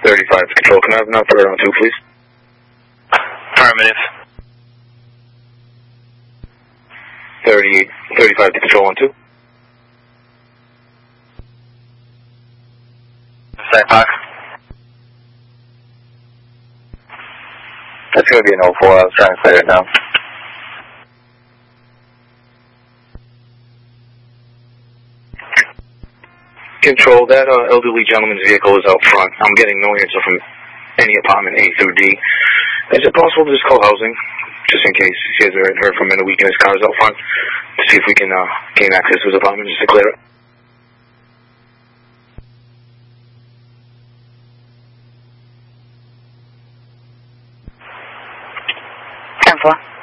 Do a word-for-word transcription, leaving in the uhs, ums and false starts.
thirty-five to control. Can I have an operator on two, please? Affirmative. thirty-eight, thirty-five to control on two. Same five. That's going to be an oh four. I was trying to clear it now. Control, that uh, elderly gentleman's vehicle is out front. I'm getting no answer from any apartment A through D. Is it possible to just call housing, just in case he hasn't heard from him in a week and his car is out front, to see if we can uh, gain access to his apartment just to clear it? ten four.